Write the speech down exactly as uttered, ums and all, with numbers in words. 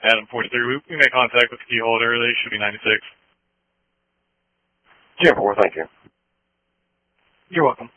Adam forty-three. We, we made contact with the key holder. They should be ninety-six. ten four, thank you. You're welcome.